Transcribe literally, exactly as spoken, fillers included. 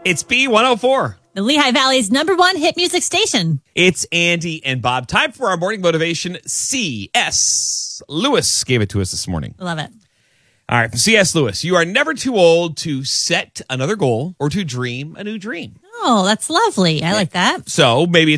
It's B one oh four. The Lehigh Valley's number one hit music station. It's Andy and Bob. Time for our morning motivation. C S. Lewis gave it to us this morning. Love it. All right, from C S. Lewis. You are never too old to set another goal or to dream a new dream. Oh, that's lovely. I like that. So maybe